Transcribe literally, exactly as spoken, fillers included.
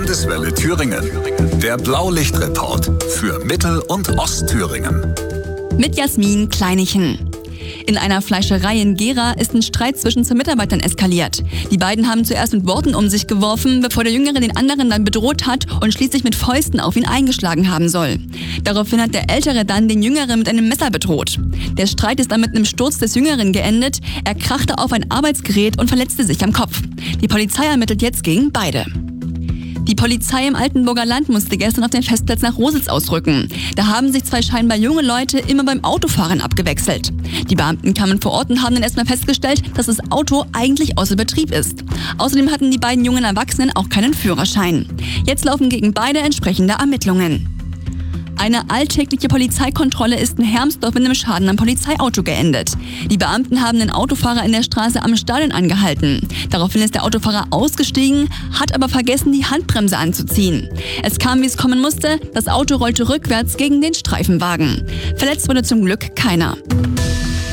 Landeswelle Thüringen. Der Blaulichtreport für Mittel- und Ostthüringen. Mit Jasmin Kleinichen. In einer Fleischerei in Gera ist ein Streit zwischen zwei Mitarbeitern eskaliert. Die beiden haben zuerst mit Worten um sich geworfen, bevor der Jüngere den anderen dann bedroht hat und schließlich mit Fäusten auf ihn eingeschlagen haben soll. Daraufhin hat der Ältere dann den Jüngeren mit einem Messer bedroht. Der Streit ist dann mit einem Sturz des Jüngeren geendet. Er krachte auf ein Arbeitsgerät und verletzte sich am Kopf. Die Polizei ermittelt jetzt gegen beide. Die Polizei im Altenburger Land musste gestern auf den Festplatz nach Rositz ausrücken. Da haben sich zwei scheinbar junge Leute immer beim Autofahren abgewechselt. Die Beamten kamen vor Ort und haben dann erstmal festgestellt, dass das Auto eigentlich außer Betrieb ist. Außerdem hatten die beiden jungen Erwachsenen auch keinen Führerschein. Jetzt laufen gegen beide entsprechende Ermittlungen. Eine alltägliche Polizeikontrolle ist in Hermsdorf mit einem Schaden am Polizeiauto geendet. Die Beamten haben den Autofahrer in der Straße am Stadion angehalten. Daraufhin ist der Autofahrer ausgestiegen, hat aber vergessen, die Handbremse anzuziehen. Es kam, wie es kommen musste, das Auto rollte rückwärts gegen den Streifenwagen. Verletzt wurde zum Glück keiner.